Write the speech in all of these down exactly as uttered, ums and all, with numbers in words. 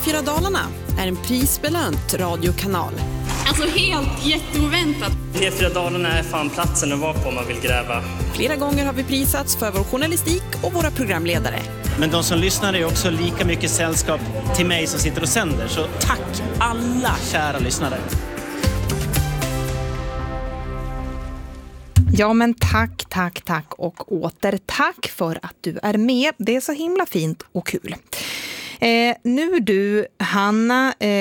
P fyra Dalarna är en prisbelönt radiokanal. Alltså helt jätteoväntat. P fyra Dalarna är fan platsen att vara på om man vill gräva. Flera gånger har vi prisats för vår journalistik och våra programledare. Men de som lyssnar är också lika mycket sällskap till mig som sitter och sänder. Så tack alla kära lyssnare. Ja, men tack, tack, tack och åter tack för att du är med. Det är så himla fint och kul. Eh, nu du, Hanna, eh,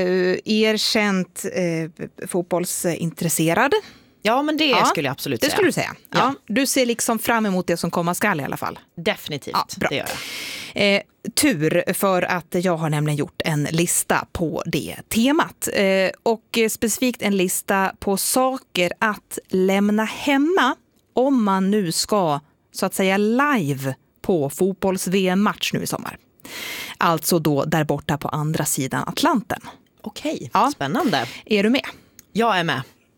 erkänt eh, fotbollsintresserad. Ja, men det ja, skulle jag absolut det säga. Det skulle du säga. Ja. Ja, du ser liksom fram emot det som komma skall i alla fall. Definitivt, ja, bra. Det gör jag. Eh, tur för att jag har nämligen gjort en lista på det temat. Eh, och specifikt en lista på saker att lämna hemma om man nu ska, så att säga, live på fotbolls-V M-match nu i sommar. Alltså då där borta på andra sidan Atlanten. Okej, ja. Spännande. Är du med? Jag är med.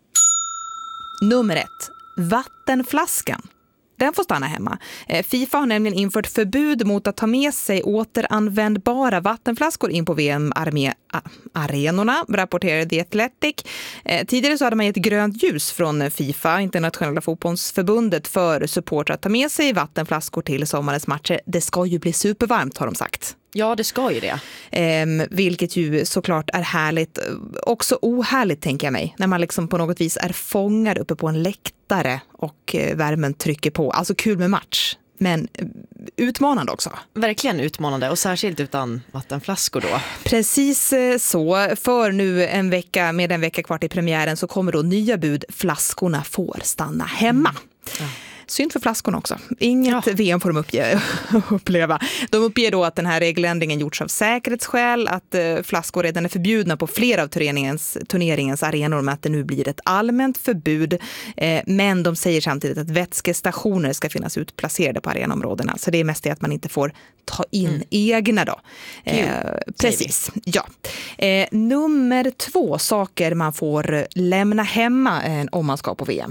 Nummer ett. Vattenflaskan. Den får stanna hemma. FIFA har nämligen infört förbud mot att ta med sig återanvändbara vattenflaskor in på V M-arenorna, rapporterade The Athletic. Tidigare så hade man gett grönt ljus från FIFA, Internationella fotbollsförbundet, för supportrar att ta med sig vattenflaskor till sommarens matcher. Det ska ju bli supervarmt, har de sagt. Ja, det ska ju det. Eh, vilket ju såklart är härligt. Också ohärligt, tänker jag mig. När man liksom på något vis är fångad uppe på en läktare och eh, värmen trycker på. Alltså kul med match, men eh, utmanande också. Verkligen utmanande, och särskilt utan vattenflaskor då. Precis eh, så. För nu en vecka, med en vecka kvar till premiären, så kommer då nya bud. Flaskorna får stanna hemma. Mm. Ja. Synd för flaskorna också. Inget ja. V M får de uppge, uppleva. De uppger då att den här regeländringen gjorts av säkerhetsskäl, att eh, flaskor redan är förbjudna på flera av turneringens, turneringens arenor, med att det nu blir ett allmänt förbud. Eh, men de säger samtidigt att vätskestationer ska finnas utplacerade på arenområdena. Så det är mest det att man inte får ta in mm. egna då. Eh, precis, ja. Eh, nummer två saker man får lämna hemma eh, om man ska på V M.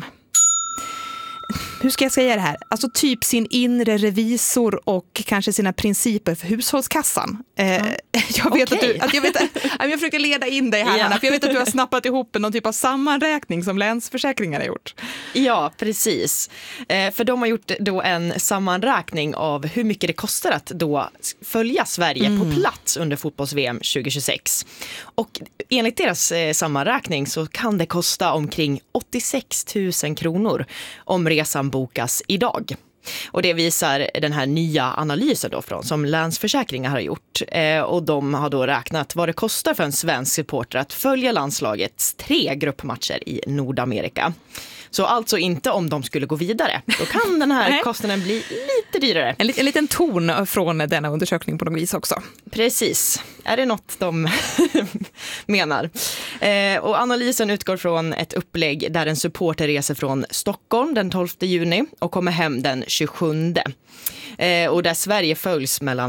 Hur ska jag säga det här? Alltså typ sin inre revisor och kanske sina principer för hushållskassan. Eh, mm. Jag vet okay. att du, att jag, vet, jag försöker leda in dig här, yeah. Anna, för jag vet att du har snappat ihop någon typ av sammanräkning som Länsförsäkringar har gjort. Ja, precis. Eh, för de har gjort då en sammanräkning av hur mycket det kostar att då följa Sverige mm. på plats under fotbolls-V M tjugohundratjugosex. Och enligt deras eh, sammanräkning så kan det kosta omkring åttiosex tusen kronor om resan bokas idag. Och det visar den här nya analysen då från, som Länsförsäkringar har gjort. Eh, och de har då räknat vad det kostar för en svensk supporter att följa landslagets tre gruppmatcher i Nordamerika. Så alltså inte om de skulle gå vidare. Då kan den här kostnaden bli lite dyrare. En, en liten ton från denna undersökning på något vis också. Precis. Är det något de menar? Eh, och analysen utgår från ett upplägg där en supporter reser från Stockholm den tolfte juni och kommer hem den tjugosjunde. Eh, och där Sverige följs mellan